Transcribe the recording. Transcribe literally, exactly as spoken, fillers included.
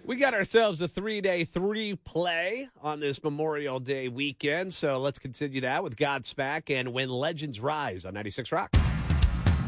We got ourselves a three-day, three-play on this Memorial Day weekend, so let's continue that with Godsmack and When Legends Rise on ninety-six Rock.